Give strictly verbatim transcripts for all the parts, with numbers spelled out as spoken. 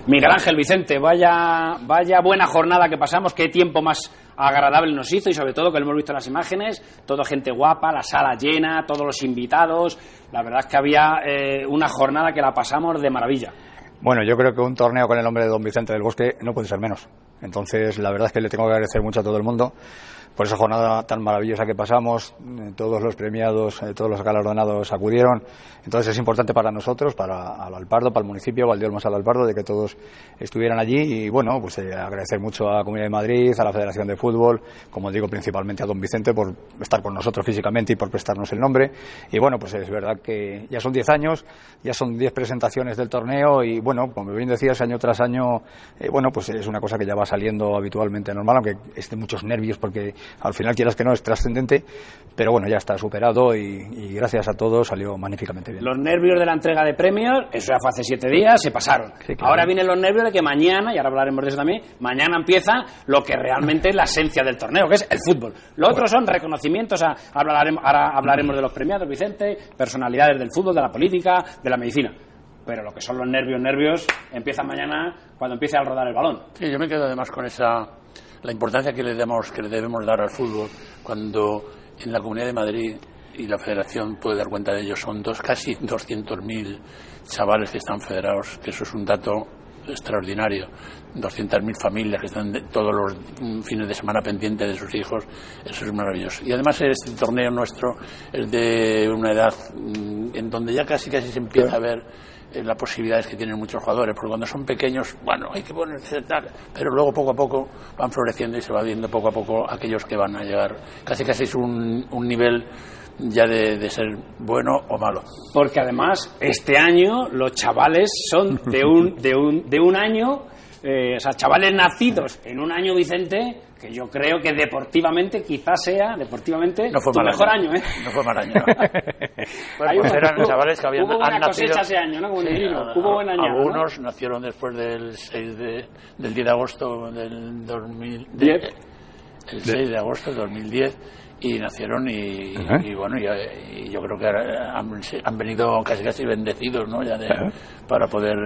Miguel Ángel, Vicente, vaya, vaya buena jornada que pasamos, qué tiempo más agradable nos hizo y sobre todo que lo hemos visto en las imágenes, toda gente guapa, la sala llena, todos los invitados, la verdad es que había eh, una jornada que la pasamos de maravilla. Bueno, yo creo que un torneo con el nombre de Don Vicente del Bosque no puede ser menos. Entonces, la verdad es que le tengo que agradecer mucho a todo el mundo por esa jornada tan maravillosa que pasamos. Todos los premiados, todos los galardonados acudieron. Entonces, es importante para nosotros, para Alalpardo, para el municipio, Valdeolmos Alalpardo, de que todos estuvieran allí. Y bueno, pues eh, agradecer mucho a la Comunidad de Madrid, a la Federación de Fútbol, como digo, principalmente a Don Vicente por estar con nosotros físicamente y por prestarnos el nombre. Y bueno, pues es verdad que ya son diez años, ya son diez presentaciones del torneo y bueno, como bien decías, año tras año, eh, bueno, pues es una cosa que ya va saliendo habitualmente normal, aunque esté muchos nervios porque al final, quieras que no, es trascendente, pero bueno, ya está superado y, y gracias a todos salió magníficamente bien. Los nervios de la entrega de premios, eso ya fue hace siete días, se pasaron. Sí, claro. Ahora vienen los nervios de que mañana, y ahora hablaremos de eso también, mañana empieza lo que realmente es la esencia del torneo, que es el fútbol. Lo otro son reconocimientos, a, hablaremos, ahora hablaremos de los premiados, Vicente, personalidades del fútbol, de la política, de la medicina. Pero lo que son los nervios, nervios, empiezan mañana cuando empiece a rodar el balón. Sí, yo me quedo además con esa... la importancia que le demos, que le debemos dar al fútbol, cuando en la Comunidad de Madrid y la Federación puede dar cuenta de ello, son dos, casi doscientos mil chavales que están federados, que eso es un dato extraordinario, doscientas mil familias que están de, todos los fines de semana pendientes de sus hijos, eso es maravilloso. Y además este torneo nuestro es de una edad en donde ya casi casi se empieza a ver las posibilidades que tienen muchos jugadores, porque cuando son pequeños, bueno, hay que ponerse tal, pero luego poco a poco van floreciendo y se va viendo poco a poco aquellos que van a llegar, casi casi es un, un nivel ya de, de ser bueno o malo. Porque además este año los chavales son de un, de un, de un año, eh, o sea, chavales nacidos en un año, Vicente, que yo creo que deportivamente quizás sea deportivamente no fue tu mal mejor año. año, ¿eh? No fue mal año. No. Bueno, pues eran chavales que habían hubo buena han cosecha nacido, ese año, ¿no? Como sí, niño, hubo buen año. Algunos ¿no? nacieron después del seis de, del diez de agosto del dos mil diez, el seis de agosto del dos mil diez, y nacieron y, uh-huh. y bueno, y, y yo creo que han, han venido casi casi bendecidos, ¿no? Ya de, uh-huh. para poder...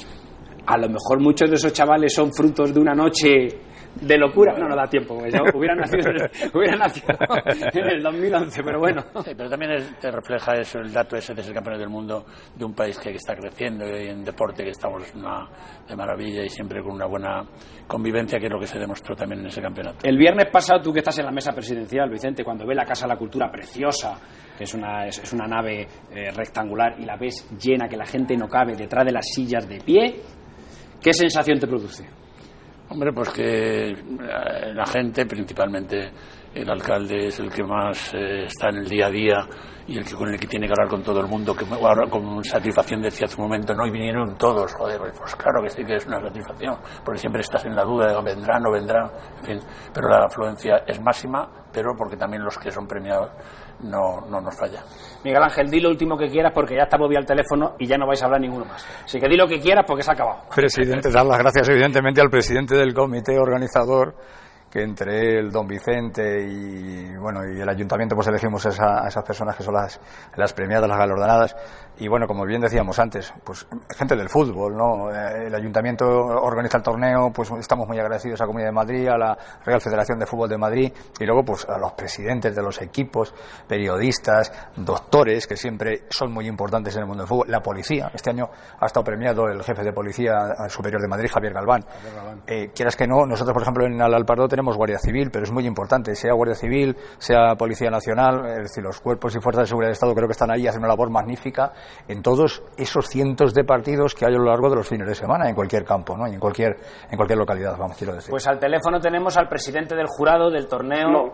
A lo mejor muchos de esos chavales son frutos de una noche de locura. No, no da tiempo, pues, ¿no? hubieran, nacido, hubieran nacido en el dos mil once, pero bueno. Sí, pero también es, te refleja eso, el dato ese de ser campeón del mundo de un país que está creciendo y en deporte que estamos una, de maravilla y siempre con una buena convivencia, que es lo que se demostró también en ese campeonato. El viernes pasado, tú que estás en la mesa presidencial, Vicente, cuando ves la Casa de la Cultura preciosa, que es una, es, es una nave eh, rectangular, y la ves llena, que la gente no cabe detrás de las sillas de pie, ¿qué sensación te produce? Hombre, pues que la gente, principalmente el alcalde, es el que más eh, está en el día a día y el que con el que tiene que hablar con todo el mundo, que ahora con satisfacción decía hace un momento, no, y vinieron todos, joder, pues claro que sí que es una satisfacción, porque siempre estás en la duda de vendrá, no vendrá, en fin, pero la afluencia es máxima, pero porque también los que son premiados no, no nos falla. Miguel Ángel, di lo último que quieras porque ya está Bobby al teléfono y ya no vais a hablar ninguno más. Así que di lo que quieras porque se ha acabado. Presidente, dar las gracias evidentemente al presidente del comité organizador, que entre el don Vicente y bueno y el ayuntamiento pues elegimos a, esa, a esas personas que son las, las premiadas, las galardonadas, y bueno, como bien decíamos antes, pues gente del fútbol, ¿no? El ayuntamiento organiza el torneo, pues estamos muy agradecidos a la Comunidad de Madrid, a la Real Federación de Fútbol de Madrid, y luego pues a los presidentes de los equipos, periodistas, doctores, que siempre son muy importantes en el mundo del fútbol, la policía. Este año ha estado premiado el jefe de Policía Superior de Madrid, Javier Galván. Javier Galván. Eh, quieras que no, nosotros por ejemplo en Alalpardo tenemos Guardia Civil, pero es muy importante, sea Guardia Civil, sea Policía Nacional, es decir, los cuerpos y fuerzas de seguridad del Estado creo que están ahí, hacen una labor magnífica en todos esos cientos de partidos que hay a lo largo de los fines de semana, en cualquier campo, ¿no? Y en cualquier, en cualquier localidad, vamos, quiero decir. Pues al teléfono tenemos al presidente del jurado del torneo. No.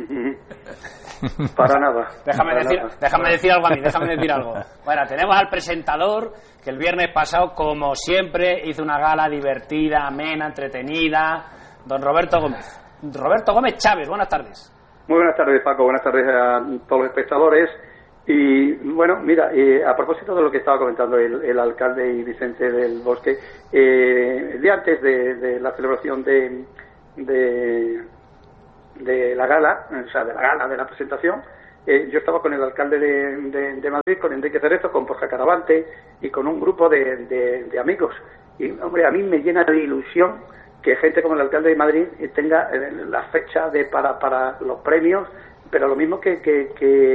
Para nada. Déjame, Para decir, nada. déjame decir algo a mí, déjame decir algo. Bueno, tenemos al presentador que el viernes pasado, como siempre, hizo una gala divertida, amena, entretenida, don Roberto Gómez. Roberto Gómez Chávez, buenas tardes. Muy buenas tardes, Paco, buenas tardes a todos los espectadores. Y bueno, mira, eh, a propósito de lo que estaba comentando el, el alcalde y Vicente del Bosque, eh, el día antes de, de la celebración de, de, de la gala, o sea, de la gala, de la presentación, eh, yo estaba con el alcalde de, de, de Madrid, con Enrique Cerezo, con Borja Caravante y con un grupo de, de, de amigos. y hombre, a mí me llena de ilusión que gente como el alcalde de Madrid tenga la fecha de para para los premios, pero lo mismo que, que, que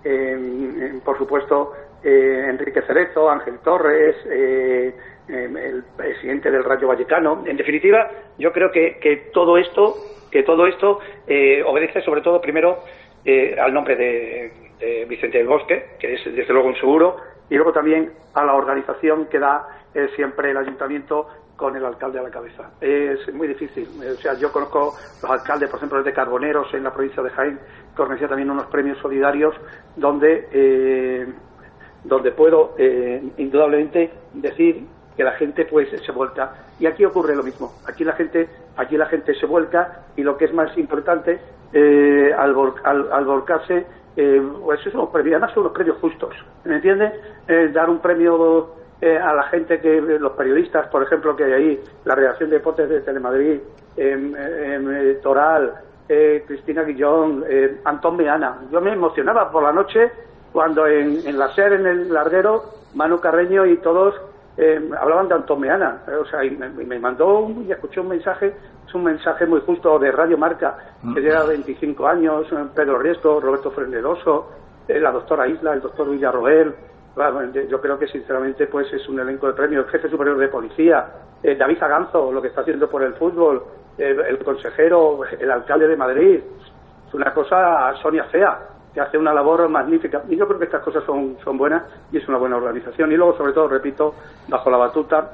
eh, por supuesto, eh, Enrique Cerezo, Ángel Torres, eh, eh, el presidente del Rayo Vallecano. En definitiva, yo creo que, que todo esto, que todo esto eh, obedece sobre todo primero eh, al nombre de, de Vicente del Bosque, que es desde luego un seguro, y luego también a la organización que da eh, siempre el ayuntamiento con el alcalde a la cabeza. Es muy difícil. O sea, yo conozco los alcaldes, por ejemplo, el de Carboneros en la provincia de Jaén, que organiza también unos premios solidarios donde eh, donde puedo eh, indudablemente decir que la gente pues se vuelca. Y aquí ocurre lo mismo. Aquí la gente aquí la gente se vuelca, y lo que es más importante, eh, al, vol al, al volcarse, eh, pues esos son los premios, además son los premios justos, ¿me entiendes? Eh, dar un premio Eh, a la gente, que los periodistas, por ejemplo, que hay ahí, la redacción de deportes de Telemadrid, eh, eh, Toral, eh, Cristina Guillón, eh, Antón Meana. Yo me emocionaba por la noche cuando en, en la SER, en el Larguero, Manu Carreño y todos eh, hablaban de Antón Meana. Eh, o sea, y me, me mandó un, y escuché un mensaje, es un mensaje muy justo de Radio Marca, que lleva veinticinco años, Pedro Riesco, Roberto Freneroso, eh, la doctora Isla, el doctor Villarroel. Bueno, yo creo que sinceramente pues es un elenco de premios. El jefe superior de policía, eh, David Zaganzo, lo que está haciendo por el fútbol, eh, el consejero, el alcalde de Madrid. Es una cosa, Sonia Cea, que hace una labor magnífica. Y yo creo que estas cosas son, son buenas, y es una buena organización. Y luego, sobre todo, repito, bajo la batuta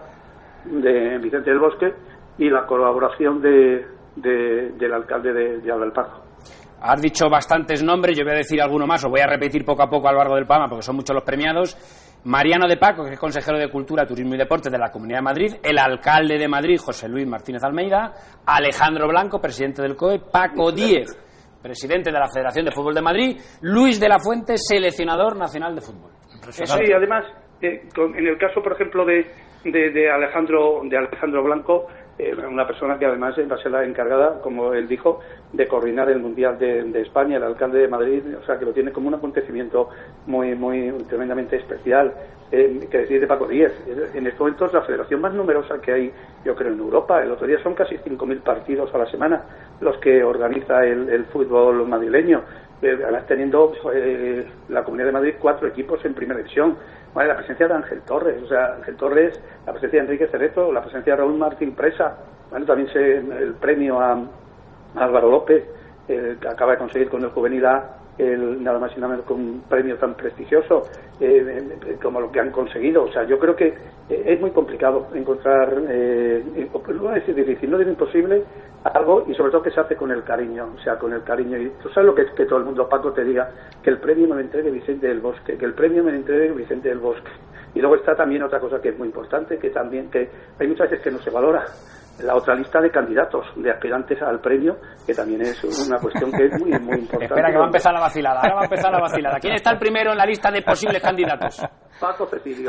de Vicente del Bosque y la colaboración de, de, del alcalde de, de Alpardo. Has dicho bastantes nombres, yo voy a decir alguno más, os voy a repetir poco a poco a lo largo del programa porque son muchos los premiados. Mariano de Paco, que es consejero de Cultura, Turismo y Deporte de la Comunidad de Madrid, el alcalde de Madrid, José Luis Martínez Almeida, Alejandro Blanco, presidente del C O E, Paco Díez, presidente de la Federación de Fútbol de Madrid, Luis de la Fuente, seleccionador nacional de fútbol. Sí, además, eh, con, en el caso, por ejemplo, de, de, de Alejandro de Alejandro Blanco, eh, una persona que además va a ser la encargada, como él dijo, de coordinar el Mundial de, de España, el alcalde de Madrid, o sea, que lo tiene como un acontecimiento muy muy tremendamente especial. Eh, que decir de Paco Díez, en estos momentos la federación más numerosa que hay, yo creo, en Europa. El otro día son casi cinco mil partidos a la semana los que organiza el, el fútbol madrileño, eh, además teniendo eh, la Comunidad de Madrid cuatro equipos en primera división. Vale, la presencia de Ángel Torres, o sea, Ángel Torres, la presencia de Enrique Cerezo, la presencia de Raúl Martín Presa, bueno, también se, el premio a, a Álvaro López, eh, que acaba de conseguir con el Juvenil A el, nada más y nada menos con un premio tan prestigioso eh, eh, como lo que han conseguido. O sea, yo creo que eh, es muy complicado encontrar, eh, no voy a decir difícil, no es imposible, algo, y sobre todo que se hace con el cariño, o sea, con el cariño. Y tú sabes lo que es que todo el mundo, Paco, te diga que el premio me lo entregue Vicente del Bosque, que el premio me lo entregue Vicente del Bosque. Y luego está también otra cosa que es muy importante, que también que hay muchas veces que no se valora, la otra lista de candidatos, de aspirantes al premio, que también es una cuestión que es muy, muy importante. Espera, que va a empezar la vacilada, ahora va a empezar la vacilada. ¿Quién está el primero en la lista de posibles candidatos? Paco Cecilio.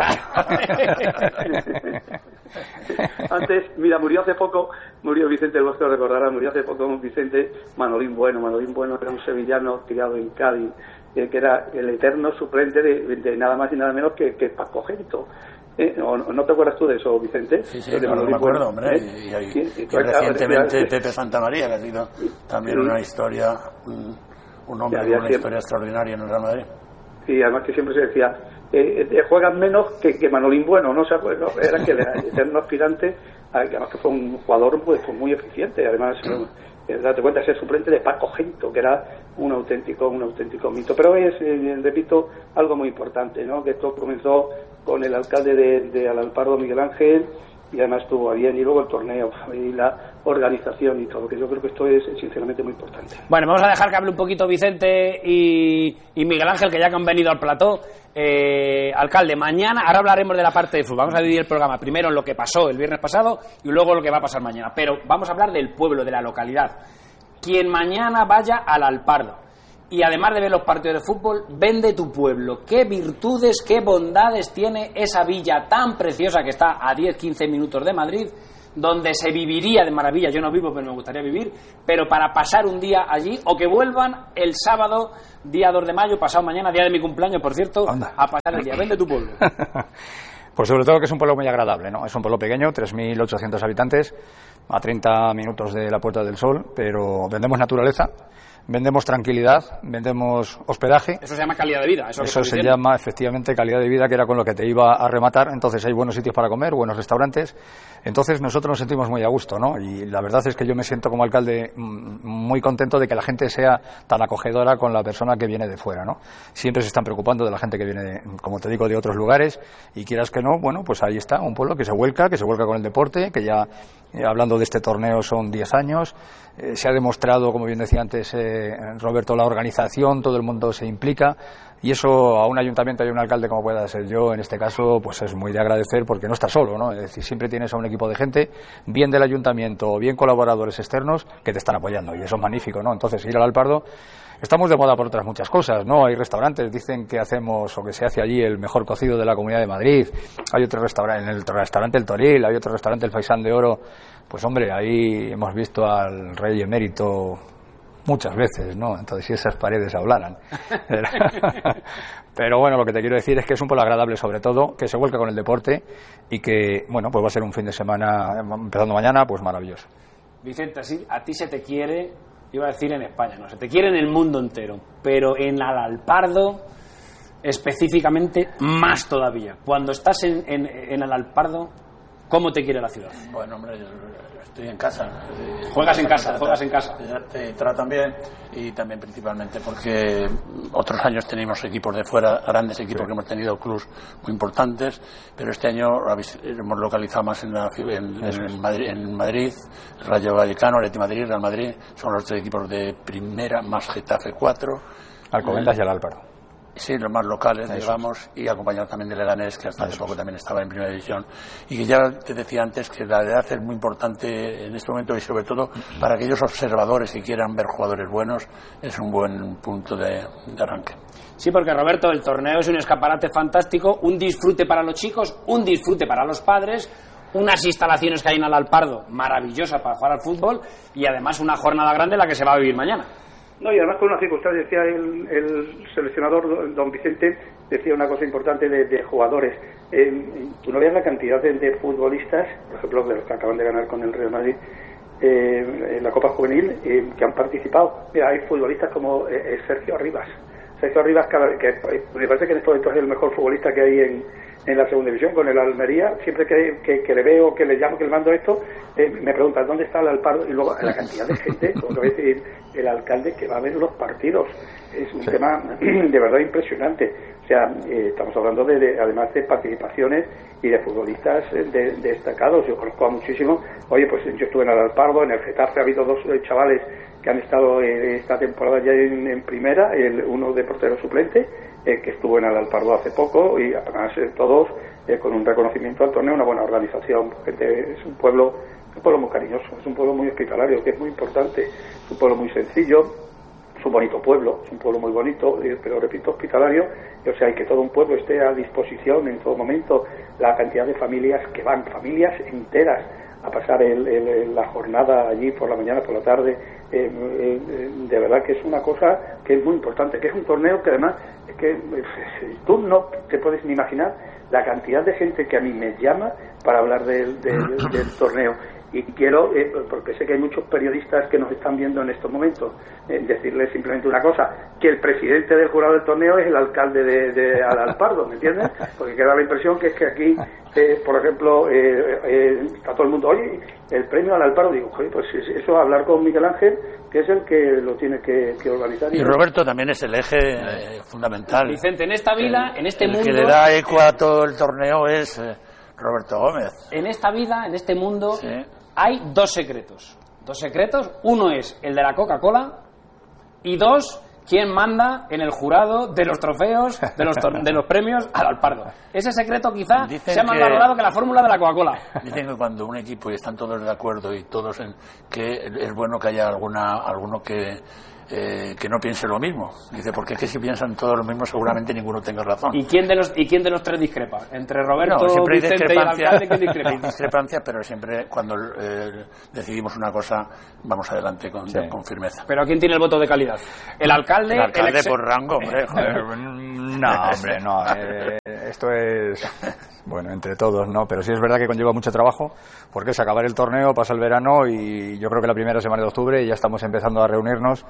Antes, mira, murió hace poco, murió Vicente del Bosque, lo recordará, murió hace poco Vicente Manolín Bueno. Manolín Bueno era un sevillano criado en Cádiz, eh, que era el eterno suplente de, de nada más y nada menos que, que Paco Gento. ¿Eh? ¿O no te acuerdas tú de eso, Vicente? Sí, sí, no, no me acuerdo, hombre. ¿Eh? Y, y, y, y, y recientemente Pepe Santamaría, que ha sido también sí. una historia, un, un hombre con una siempre. historia extraordinaria en el Real Madrid. Sí, además que siempre se decía, eh, eh, juegan menos que, que Manolín Bueno, ¿no? O sea, pues, no, era que era eterno aspirante, además que fue un jugador pues, pues muy eficiente, además... Eh, date cuenta, ser suplente de Paco Gento, que era un auténtico un auténtico mito. Pero es, eh, repito, algo muy importante, ¿no? Que esto comenzó con el alcalde de, de Alalpardo, Miguel Ángel, y además estuvo bien, y luego el torneo y la organización y todo, que yo creo que esto es sinceramente muy importante. Bueno, vamos a dejar que hable un poquito Vicente y, y Miguel Ángel, que ya que han venido al plató. Eh, alcalde, mañana, ahora hablaremos de la parte de fútbol, vamos a dividir el programa primero en lo que pasó el viernes pasado y luego lo que va a pasar mañana, pero vamos a hablar del pueblo, de la localidad. Quien mañana vaya al Alpardo y además de ver los partidos de fútbol, vende tu pueblo. ¿Qué virtudes, qué bondades tiene esa villa tan preciosa que está a diez a quince minutos de Madrid, donde se viviría de maravilla? Yo no vivo, pero me gustaría vivir, pero para pasar un día allí, o que vuelvan el sábado, día dos de mayo, pasado mañana, día de mi cumpleaños, por cierto, Anda. a pasar el día. Vende tu pueblo. Pues sobre todo que es un pueblo muy agradable, ¿no? Es un pueblo pequeño, tres mil ochocientos habitantes, a treinta minutos de la Puerta del Sol, pero vendemos naturaleza, vendemos tranquilidad, vendemos hospedaje. Eso se llama calidad de vida. Eso, eso se llama efectivamente calidad de vida, que era con lo que te iba a rematar. Entonces hay buenos sitios para comer, buenos restaurantes. Entonces nosotros nos sentimos muy a gusto, ¿no? Y la verdad es que yo me siento como alcalde muy contento de que la gente sea tan acogedora con la persona que viene de fuera, ¿no? Siempre se están preocupando de la gente que viene, como te digo, de otros lugares, y quieras que no, bueno, pues ahí está, un pueblo que se vuelca, que se vuelca con el deporte, que ya, eh, hablando de este torneo, son diez años. Eh, se ha demostrado, como bien decía antes eh, Roberto, la organización, todo el mundo se implica, y eso a un ayuntamiento y a un alcalde como pueda ser yo, en este caso, pues es muy de agradecer, porque no estás solo, ¿no? Es decir, siempre tienes a un equipo de gente, bien del ayuntamiento o bien colaboradores externos, que te están apoyando, y eso es magnífico, ¿no? Entonces, ir al Alpardo, estamos de moda por otras muchas cosas, ¿no? Hay restaurantes, dicen que hacemos o que se hace allí el mejor cocido de la Comunidad de Madrid. Hay otro restaurante, en el restaurante El Toril, hay otro restaurante El Faisán de Oro. Pues hombre, ahí hemos visto al rey emérito muchas veces, ¿no? Entonces, si esas paredes hablaran. Pero bueno, lo que te quiero decir es que es un pueblo agradable, sobre todo, que se vuelca con el deporte, y que, bueno, pues va a ser un fin de semana, empezando mañana, pues maravilloso. Vicente, así a ti se te quiere, iba a decir en España, no, se te quiere en el mundo entero, pero en Alalpardo específicamente más todavía. Cuando estás en, en, en Alalpardo, ¿cómo te quiere la ciudad? Bueno, hombre, estoy en casa. Juegas en casa, juegas en casa. Te tratan bien, y también principalmente porque otros años teníamos equipos de fuera, grandes equipos que hemos tenido, clubs muy importantes, pero este año hemos localizado más en, la, en, en, Madrid, en Madrid, Rayo Vallecano, Atleti Madrid, Real Madrid, son los tres equipos de primera, más Getafe cuatro. Alcobendas y Alalpardo. Sí, los más locales, Eso digamos, y acompañados también de Leganés, que hasta hace poco también estaba en primera división. Y que ya te decía antes que la edad es muy importante en este momento, y sobre todo para aquellos observadores que quieran ver jugadores buenos, es un buen punto de, de arranque. Sí, porque Roberto, el torneo es un escaparate fantástico, un disfrute para los chicos, un disfrute para los padres, unas instalaciones que hay en Alalpardo maravillosas para jugar al fútbol, y además una jornada grande en la que se va a vivir mañana. No, y además con una circunstancia, decía el, el seleccionador don Vicente, decía una cosa importante de, de jugadores. Eh, tú no veas la cantidad de, de futbolistas, por ejemplo, de los que acaban de ganar con el Real Madrid eh, en la Copa Juvenil, eh, que han participado. Mira, hay futbolistas como eh, Sergio Arribas. Sergio Arribas, que, que me parece que en estos momentos es el mejor futbolista que hay en, en la segunda división, con el Almería. Siempre que, que, que le veo, que le llamo, que le mando esto, eh, me preguntan dónde está el Alpardo, y luego la cantidad de gente, como que va a decir el alcalde, que va a ver los partidos. Es un sí. tema de verdad impresionante. O sea, eh, estamos hablando de, de, además de participaciones y de futbolistas de, de destacados. Yo conozco a muchísimos. Oye, pues yo estuve en el Alpardo, en el Getafe ha habido dos eh, chavales que han estado eh, esta temporada ya en, en primera, el, uno de portero suplente, eh, que estuvo en el Alpardo hace poco, y además eh, todos eh, con un reconocimiento al torneo, una buena organización. Gente, es un pueblo, un pueblo muy cariñoso, es un pueblo muy hospitalario, que es muy importante, es un pueblo muy sencillo, es un bonito pueblo, es un pueblo muy bonito, eh, pero repito, hospitalario, y, o sea, hay que todo un pueblo esté a disposición en todo momento, la cantidad de familias que van, familias enteras, a pasar el, el, la jornada allí por la mañana, por la tarde, eh, eh, de verdad que es una cosa que es muy importante, que es un torneo que además, es que eh, tú no te puedes ni imaginar la cantidad de gente que a mí me llama para hablar del, del, del torneo. Y quiero, eh, porque sé que hay muchos periodistas que nos están viendo en estos momentos, eh, decirles simplemente una cosa, que el presidente del jurado del torneo es el alcalde de, de Alalpardo, ¿me entiendes? Porque queda la impresión que es que aquí, eh, por ejemplo, eh, eh, está todo el mundo, oye, el premio Alalpardo, digo, oye, pues eso, hablar con Miguel Ángel, que es el que lo tiene que, que organizar. Y Roberto también es el eje eh, fundamental. Vicente, en esta vida, en este el mundo... El que le da eco a todo el torneo es eh, Roberto Gómez. En esta vida, en este mundo... Sí. Hay dos secretos, dos secretos, uno es el de la Coca-Cola y dos, quién manda en el jurado de los trofeos, de los, de los premios al Alpardo. Ese secreto quizá dicen sea más que, valorado que la fórmula de la Coca-Cola. Dicen que cuando un equipo y están todos de acuerdo y todos en que es bueno que haya alguna alguno que eh, que no piense lo mismo. Dice, porque es que si piensan todos lo mismo seguramente ninguno tenga razón. ¿Y quién de los, y quién de los tres discrepa? Entre Roberto, no, siempre hay Vicente y el alcalde, ¿quién discrepa? Hay discrepancias, pero siempre cuando eh, decidimos una cosa vamos adelante con, sí. con firmeza. ¿Pero quién tiene el voto de calidad? ¿El alcalde? El alcalde el ex... por rango, hombre. Joder. No, hombre, no. Eh, esto es, bueno, entre todos, ¿no? Pero sí es verdad que conlleva mucho trabajo, porque es acabar el torneo, pasa el verano y yo creo que la primera semana de octubre ya estamos empezando a reunirnos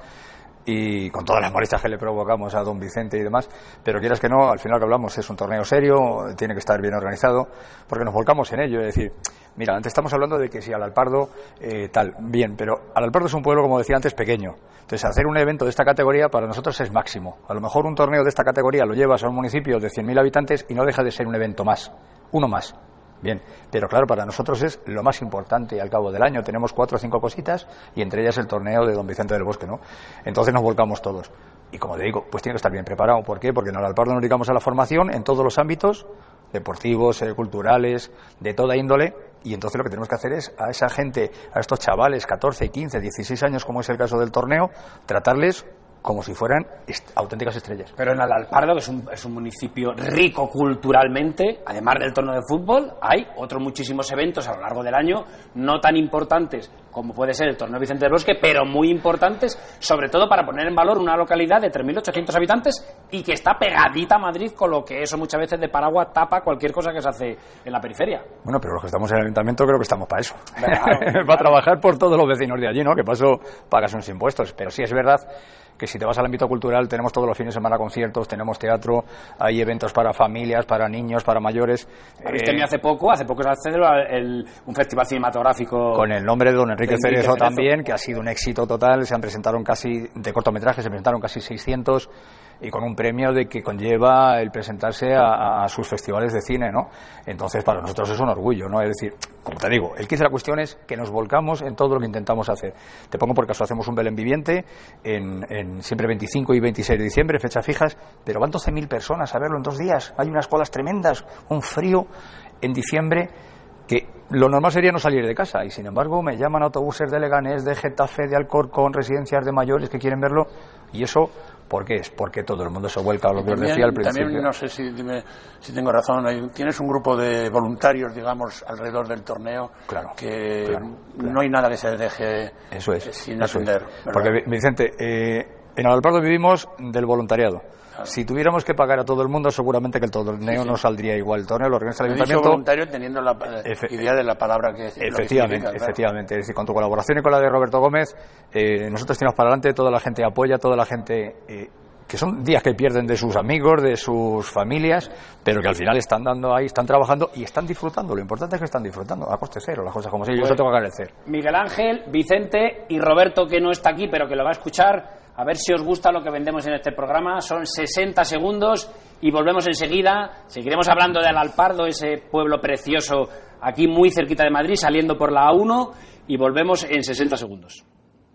y con todas las molestias que le provocamos a don Vicente y demás, pero quieras que no, al final que hablamos es un torneo serio, tiene que estar bien organizado, porque nos volcamos en ello, es decir, mira, antes estamos hablando de que si Alalpardo eh, tal, bien, pero Alalpardo es un pueblo, como decía antes, pequeño, entonces hacer un evento de esta categoría para nosotros es máximo, a lo mejor un torneo de esta categoría lo llevas a un municipio de cien mil habitantes y no deja de ser un evento más, uno más. Bien, pero claro, para nosotros es lo más importante y al cabo del año tenemos cuatro o cinco cositas y entre ellas el torneo de don Vicente del Bosque, ¿no? Entonces nos volcamos todos. Y como te digo, pues tiene que estar bien preparado. ¿Por qué? Porque en Alalpardo nos dedicamos a la formación en todos los ámbitos, deportivos, eh, culturales, de toda índole, y entonces lo que tenemos que hacer es a esa gente, a estos chavales, catorce, quince, dieciséis años, como es el caso del torneo, tratarles como si fueran est- auténticas estrellas. Pero en Alalpardo, que es un, es un municipio rico culturalmente, además del torneo de fútbol, hay otros muchísimos eventos a lo largo del año, no tan importantes como puede ser el torneo Vicente del Bosque, pero muy importantes, sobre todo para poner en valor una localidad de tres mil ochocientos habitantes y que está pegadita a Madrid, con lo que eso muchas veces de paraguas tapa cualquier cosa que se hace en la periferia. Bueno, pero los que estamos en el ayuntamiento creo que estamos para eso. Claro, para claro. trabajar por todos los vecinos de allí, ¿no? Que paso pagas unos impuestos. Pero sí es verdad que si te vas al ámbito cultural tenemos todos los fines de semana conciertos, tenemos teatro, hay eventos para familias, para niños, para mayores. Habéis Eh, tenido hace poco, hace poco se accedió a el, un festival cinematográfico con el nombre de don Enrique, de Enrique Cerezo, Cerezo también, que ha sido un éxito total. Se han presentado casi, de cortometrajes, se presentaron casi seiscientos y con un premio de que conlleva el presentarse a, a sus festivales de cine, ¿no? Entonces, para nosotros es un orgullo, ¿no? Es decir, como te digo, el kit de la cuestión es que nos volcamos en todo lo que intentamos hacer. Te pongo por caso, hacemos un Belén viviente en, en siempre veinticinco y veintiséis de diciembre, fechas fijas, pero van doce mil personas a verlo en dos días. Hay unas colas tremendas, un frío en diciembre que lo normal sería no salir de casa y sin embargo me llaman autobuses de Leganés, de Getafe, de Alcorcón, residencias de mayores que quieren verlo y eso, ¿por qué es? Porque todo el mundo se vuelca a lo que también, os decía al principio. También, no sé si, dime, si tengo razón, hay, tienes un grupo de voluntarios, digamos, alrededor del torneo, claro, que claro, claro. no hay nada que se deje eso es, sin eso atender. Es. Porque, Vicente, eh, en Alalpardo vivimos del voluntariado. Claro. Si tuviéramos que pagar a todo el mundo, seguramente que el torneo sí, sí. no saldría igual. El torneo lo organiza el ayuntamiento. Voluntario teniendo la Efe idea de la palabra que es. Efectivamente, que efectivamente. Claro. Es decir, con tu colaboración y con la de Roberto Gómez, eh, nosotros tiramos para adelante, toda la gente apoya, toda la gente. Eh, que son días que pierden de sus amigos, de sus familias, pero que al final están dando ahí, están trabajando y están disfrutando. Lo importante es que están disfrutando, a coste cero, las cosas como si yo se tengo que agradecer. Miguel Ángel, Vicente y Roberto, que no está aquí, pero que lo va a escuchar, a ver si os gusta lo que vendemos en este programa. Son sesenta segundos y volvemos enseguida. Seguiremos hablando de Alalpardo, ese pueblo precioso aquí muy cerquita de Madrid, saliendo por la A uno, y volvemos en sesenta segundos.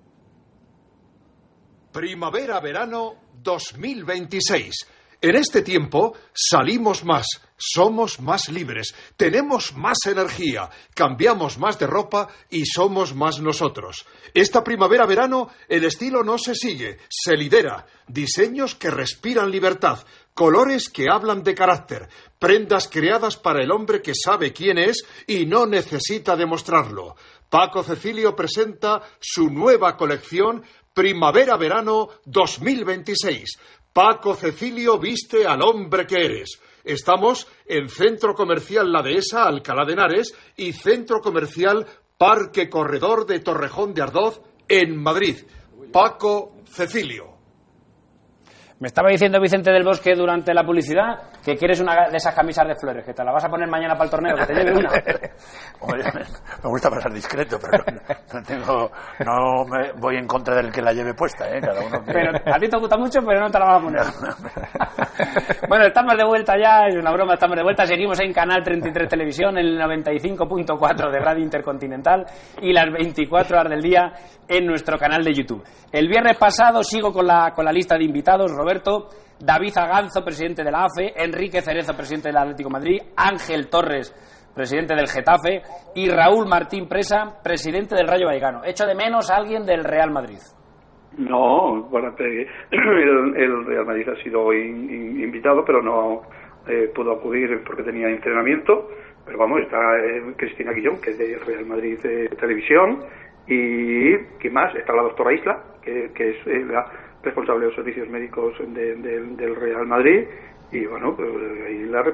Primavera-verano dos mil veintiséis. En este tiempo salimos más, somos más libres, tenemos más energía, cambiamos más de ropa y somos más nosotros. Esta primavera-verano el estilo no se sigue, se lidera. Diseños que respiran libertad, colores que hablan de carácter, prendas creadas para el hombre que sabe quién es y no necesita demostrarlo. Paco Cecilio presenta su nueva colección Primavera-verano dos mil veintiséis. Paco Cecilio viste al hombre que eres. Estamos en Centro Comercial La Dehesa, Alcalá de Henares, y Centro Comercial Parque Corredor de Torrejón de Ardoz, en Madrid. Paco Cecilio. Me estaba diciendo Vicente del Bosque durante la publicidad que quieres una de esas camisas de flores, que te la vas a poner mañana para el torneo, que te lleve una. Hombre, me gusta pasar discreto, pero no, tengo, no me voy en contra del que la lleve puesta, ¿eh? Cada uno que... Pero a ti te gusta mucho, pero no te la vas a poner. Bueno, estamos de vuelta ya, es una broma, estamos de vuelta. Seguimos en Canal treinta y tres Televisión, en el noventa y cinco punto cuatro de Radio Intercontinental y las veinticuatro horas del día en nuestro canal de YouTube. El viernes pasado, sigo con la, con la lista de invitados, Roberto, David Aganzo, presidente de la A F E, Enrique Cerezo, presidente del Atlético de Madrid, Ángel Torres, presidente del Getafe, y Raúl Martín Presa, presidente del Rayo Vallecano. ¿Echo de menos a alguien del Real Madrid? No, bueno, el, el Real Madrid ha sido in, in, invitado, pero no eh, pudo acudir porque tenía entrenamiento. Pero vamos, está eh, Cristina Guillón, que es de Real Madrid eh, Televisión, y ¿quién más? Está la doctora Isla, que, que es eh, la responsable de los servicios médicos de, de, del Real Madrid, y bueno, pues ahí la